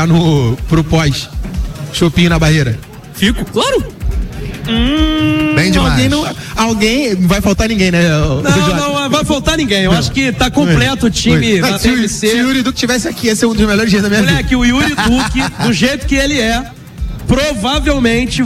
ficar pro pós. Chopinho na barreira. Fico, claro. Bem demais. Alguém, não vai faltar ninguém, né? Não vai faltar ninguém. Eu acho que tá completo o time da TMC. Se o Yuri Duque tivesse aqui, ia ser um dos melhores dias da minha vida. Moleque, o Yuri Duque, do jeito que ele é, provavelmente